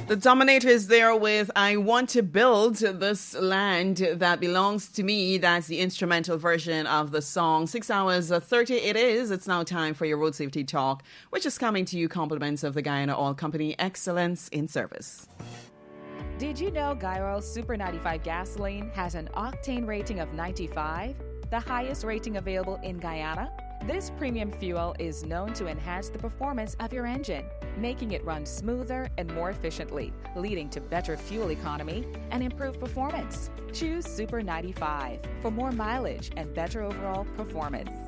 The Dominator is there with I Want to Build This Land That Belongs to Me. That's the instrumental version of the song. 6 hours 30 it is. It's now time for your road safety talk, which is coming to you compliments of the Guyana Oil Company. Excellence in service. Did you know Guy Oil Super 95 gasoline has an octane rating of 95, the highest rating available in Guyana? This premium fuel is known to enhance the performance of your engine, making it run smoother and more efficiently, leading to better fuel economy and improved performance. Choose Super 95 for more mileage and better overall performance.